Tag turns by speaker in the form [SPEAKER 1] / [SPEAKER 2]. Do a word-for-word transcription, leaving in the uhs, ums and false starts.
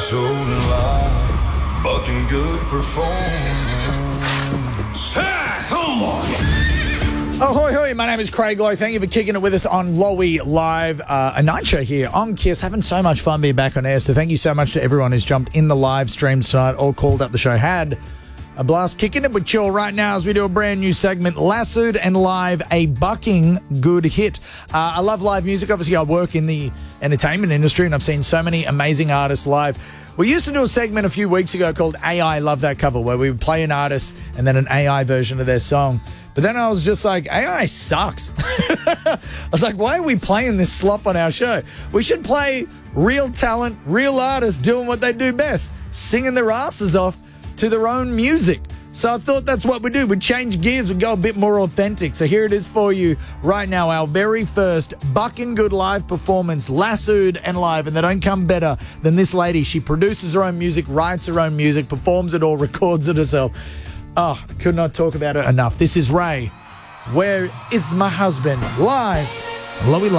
[SPEAKER 1] lassoed and live, bucking good performance. Ha! Come on!
[SPEAKER 2] Oh, hoi, hoi. My name is Craig Lowe. Thank you for kicking it with us on Lowy Live, uh, a night show here on Kiss. Having so much fun being back on air. So thank you so much to everyone who's jumped in the live streams tonight or called up the show. Had a blast kicking it with Chill right now as we do a brand new segment, Lassoed and Live, a bucking good hit. Uh, I love live music. Obviously, I work in the entertainment industry and I've seen so many amazing artists live. We used to do a segment a few weeks ago called A I Love That Cover, where we would play an artist and then an A I version of their song. But then I was just like, A I sucks. I was like, why are we playing this slop on our show? We should play real talent, real artists doing what they do best, singing their asses off to their own music. So I thought that's what we do. We'd change gears, we'd go a bit more authentic. So here it is for you right now, our very first Bucking Good live performance, Lassoed and Live. And they don't come better than this lady. She produces her own music, writes her own music, performs it all, records it herself. Oh, could not talk about it enough. This is Ray. Where is my husband? Live. Lowy Live.